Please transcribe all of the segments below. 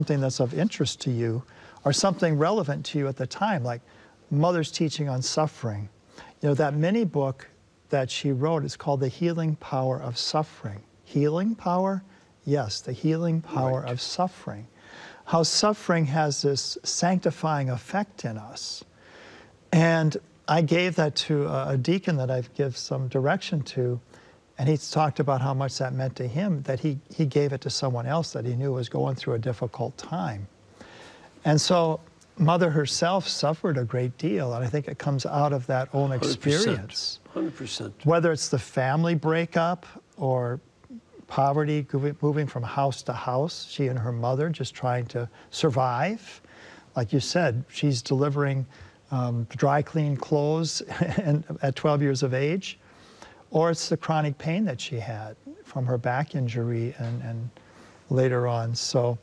something that's of interest to you or something relevant to you at the time, like Mother's teaching on suffering. You know, that mini book that she wrote is called The Healing Power of Suffering. Healing power? Yes, the healing power of suffering. How suffering has this sanctifying effect in us. And I gave that to a deacon that I give some direction to, and he talked about how much that meant to him, that he gave it to someone else that he knew was going through a difficult time. And so Mother herself suffered a great deal, and I think it comes out of that own experience. 100%. Whether it's the family breakup or poverty, moving from house to house, she and her mother just trying to survive. Like you said, she's delivering dry clean clothes at 12 years of age. Or it's the chronic pain that she had from her back injury and later on. So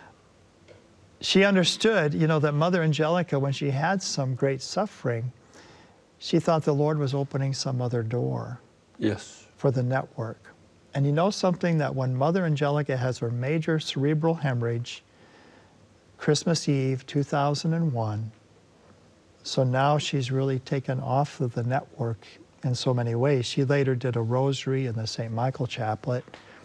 she understood, you know, that Mother Angelica, when she had some great suffering, she thought the Lord was opening some other door for the network. And you know something, that when Mother Angelica has her major cerebral hemorrhage, Christmas Eve, 2001, so now she's really taken off of the network in so many ways. She later did a rosary in the St. Michael Chaplet.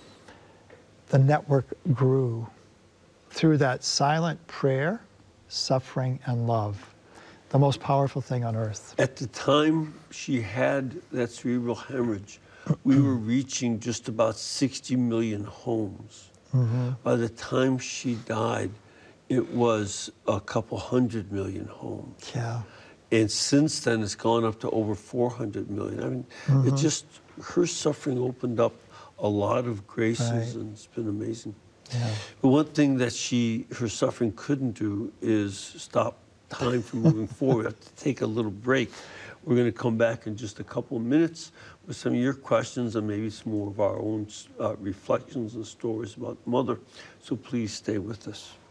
The network grew through that silent prayer, suffering, and love. The most powerful thing on earth. At the time she had that cerebral hemorrhage, we were reaching just about 60 million homes. By the time she died, it was a couple 100 million homes. Yeah. And since then, it's gone up to over 400 million. I mean, it just, her suffering opened up a lot of graces, and it's been amazing. Yeah. But one thing that her suffering couldn't do is stop time from moving forward. We have to take a little break. We're going to come back in just a couple of minutes with some of your questions and maybe some more of our own reflections and stories about Mother. So please stay with us.